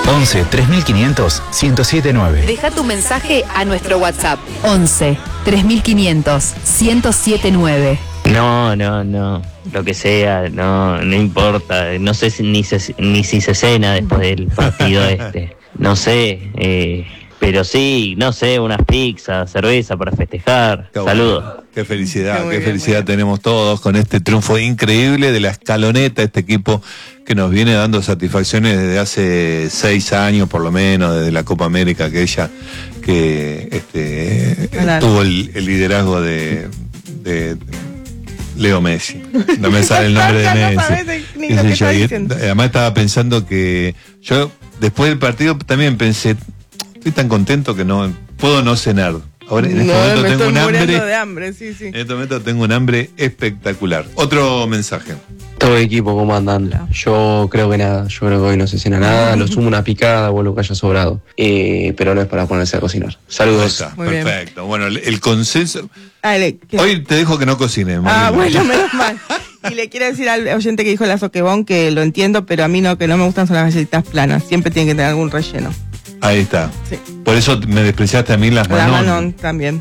11 3500 1079. Deja tu mensaje a nuestro WhatsApp. 11 3500 1079. No, lo que sea, no importa, no sé ni si se cena después del partido no sé, pero sí, no sé, unas pizzas, cerveza para festejar. Saludos. Qué felicidad tenemos todos con este triunfo increíble de la Escaloneta, este equipo que nos viene dando satisfacciones desde hace 6 años por lo menos, desde la Copa América aquella que tuvo el liderazgo de Leo Messi. No me sale el nombre de Messi. Además estaba pensando que yo después del partido también pensé, estoy tan contento que no puedo no cenar. Ahora en este momento tengo un hambre. De hambre, sí. En este momento tengo un hambre espectacular. Otro mensaje. Todo el equipo, ¿cómo andan? Yo creo que hoy no se cena nada, lo sumo una picada o lo que haya sobrado. Pero no es para ponerse a cocinar. Saludos. Ahí está, perfecto. Bien. Bueno, el consenso. Hoy te dejo que no cocines. Bueno, menos mal. Y le quiero decir al oyente que dijo la soquebón que lo entiendo, pero a mí que no me gustan son las galletitas planas. Siempre tienen que tener algún relleno. Ahí está. Sí. Por eso me despreciaste a mí las Manon. La Manon también.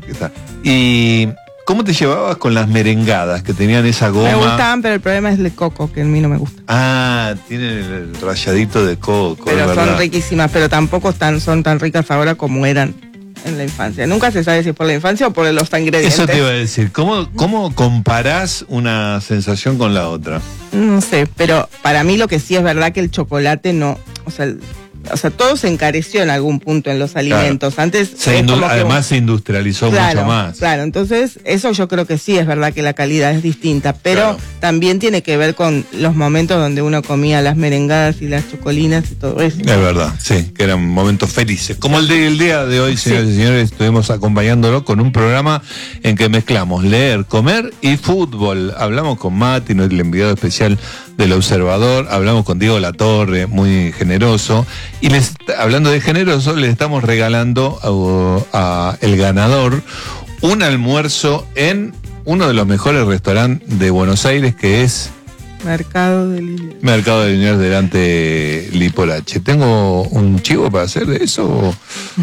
¿Y cómo te llevabas con las merengadas que tenían esa goma? Me gustaban, pero el problema es el coco, que a mí no me gusta. Ah, tienen el ralladito de coco. Pero son riquísimas, pero tampoco son tan ricas ahora como eran en la infancia. Nunca se sabe si es por la infancia o por los ingredientes. Eso te iba a decir. ¿Cómo comparás una sensación con la otra? No sé, pero para mí lo que sí es verdad que el chocolate no... O sea, todo se encareció en algún punto en los alimentos. Claro. Antes además se industrializó mucho más. Claro, entonces eso yo creo que sí es verdad que la calidad es distinta, pero también tiene que ver con los momentos donde uno comía las merengadas y las chocolinas y todo eso. Es verdad, sí, que eran momentos felices. Como el día de hoy, señores y señores, estuvimos acompañándolo con un programa en que mezclamos leer, comer y fútbol. Hablamos con Mati, el enviado especial del Observador, hablamos con Diego Latorre, muy generoso, y hablando de generoso, les estamos regalando a el ganador un almuerzo en uno de los mejores restaurantes de Buenos Aires, que es Mercado de Liniers delante Lipolache. ¿Tengo un chivo para hacer de eso?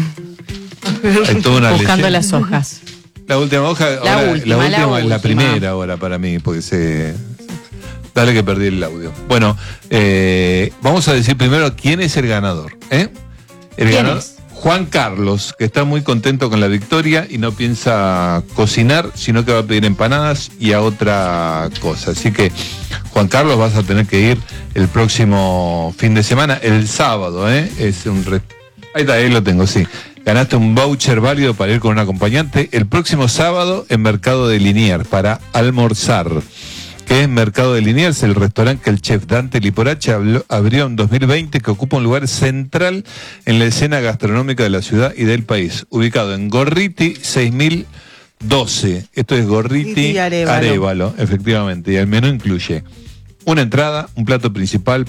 Hay toda una buscando leyenda. las hojas. La última hoja, la última es la primera ahora para mí, porque dale que perdí el audio. Bueno, vamos a decir primero quién es el ganador. El ganador es Juan Carlos, que está muy contento con la victoria y no piensa cocinar, sino que va a pedir empanadas y a otra cosa. Así que, Juan Carlos, vas a tener que ir el próximo fin de semana, el sábado, Ahí está, ahí lo tengo, sí. Ganaste un voucher válido para ir con un acompañante el próximo sábado en Mercado de Liniers para almorzar. Que es Mercado de Liniers, el restaurante que el chef Dante Liporache abrió en 2020, que ocupa un lugar central en la escena gastronómica de la ciudad y del país, ubicado en Gorriti 6012. Esto es Gorriti Arévalo, efectivamente, y el menú incluye una entrada, un plato principal,